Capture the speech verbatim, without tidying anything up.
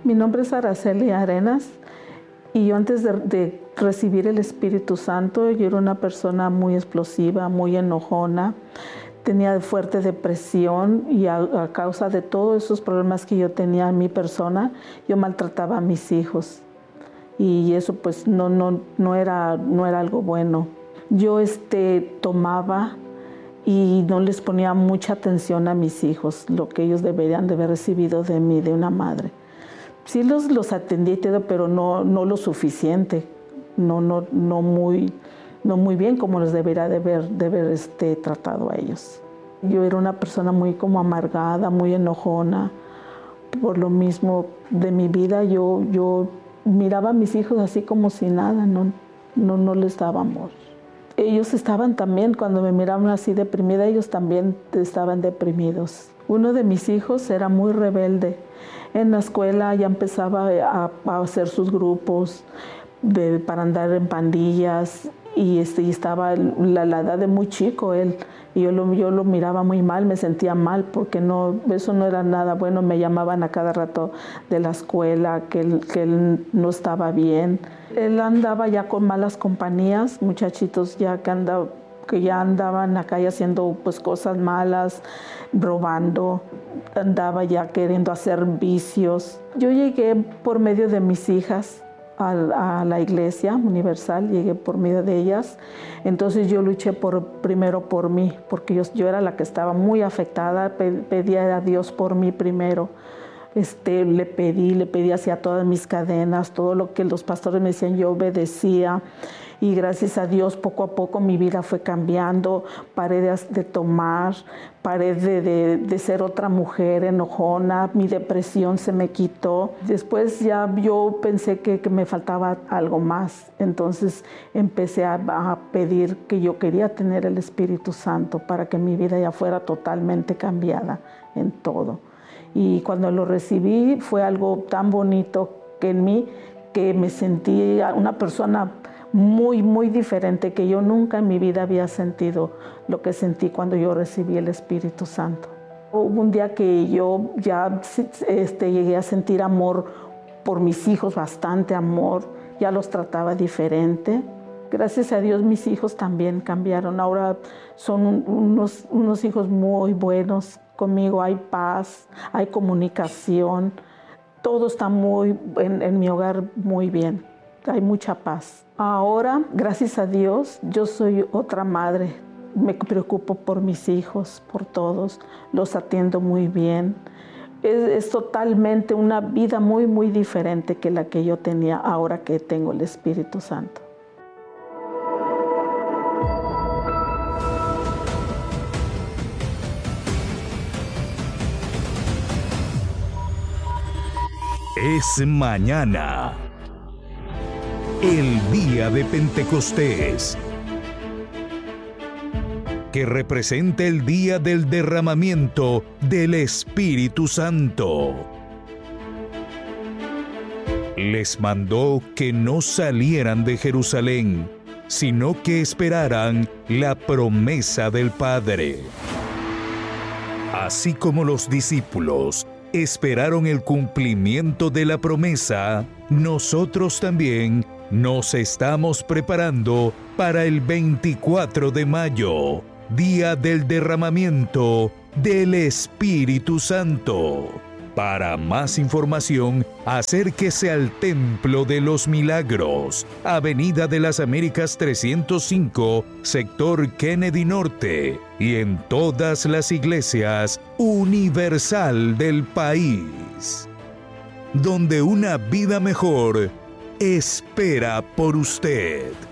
Mi nombre es Araceli Arenas y yo antes de, de recibir el Espíritu Santo, yo era una persona muy explosiva, muy enojona, tenía fuerte depresión y a, a causa de todos esos problemas que yo tenía en mi persona, yo maltrataba a mis hijos y eso pues no, no, no, era, no era algo bueno. Yo este, tomaba y no les ponía mucha atención a mis hijos, lo que ellos deberían de haber recibido de mí, de una madre. Sí los, los atendí, pero no, no lo suficiente, no, no, no, muy, no muy bien como los debería de haber, de haber este, tratado a ellos. Yo era una persona muy como amargada, muy enojona. Por lo mismo de mi vida, yo, yo miraba a mis hijos así como si nada, no, no, no les daba amor. Ellos estaban también, cuando me miraban así deprimida, ellos también estaban deprimidos. Uno de mis hijos era muy rebelde. En la escuela ya empezaba a, a hacer sus grupos de, para andar en pandillas y, este, y estaba la, la edad de muy chico él. Y yo lo, yo lo miraba muy mal, me sentía mal porque no, eso no era nada bueno. Me llamaban a cada rato de la escuela que él, que él no estaba bien. Él andaba ya con malas compañías, muchachitos ya que, andaba, que ya andaban acá y haciendo pues, cosas malas, robando. Andaba ya queriendo hacer vicios. Yo llegué por medio de mis hijas a, a la iglesia universal, llegué por medio de ellas. Entonces yo luché por, primero por mí, porque yo, yo era la que estaba muy afectada, pedía a Dios por mí primero. Este, le pedí, le pedí hacia todas mis cadenas, todo lo que los pastores me decían, yo obedecía. Y gracias a Dios, poco a poco mi vida fue cambiando. Paré de, de tomar, paré de, de, de ser otra mujer enojona, mi depresión se me quitó. Después ya yo pensé que, que me faltaba algo más. Entonces empecé a, a pedir que yo quería tener el Espíritu Santo para que mi vida ya fuera totalmente cambiada en todo. Y cuando lo recibí fue algo tan bonito que en mí, que me sentí una persona muy, muy diferente, que yo nunca en mi vida había sentido lo que sentí cuando yo recibí el Espíritu Santo. Hubo un día que yo ya este, llegué a sentir amor por mis hijos, bastante amor, ya los trataba diferente. Gracias a Dios mis hijos también cambiaron, ahora son unos, unos hijos muy buenos conmigo, hay paz, hay comunicación, todo está muy, en, en mi hogar muy bien. Hay mucha paz. Ahora, gracias a Dios, yo soy otra madre. Me preocupo por mis hijos, por todos. Los atiendo muy bien. Es, es totalmente una vida muy, muy diferente que la que yo tenía ahora que tengo el Espíritu Santo. Es mañana, el día de Pentecostés, que representa el día del derramamiento del Espíritu Santo. Les mandó que no salieran de Jerusalén, sino que esperaran la promesa del Padre. Así como los discípulos esperaron el cumplimiento de la promesa, nosotros también nos estamos preparando para el veinticuatro de mayo, día del derramamiento del Espíritu Santo. Para más información, acérquese al Templo de los Milagros, Avenida de las Américas trescientos cinco, sector Kennedy Norte, y en todas las iglesias universal del país, donde una vida mejor espera por usted.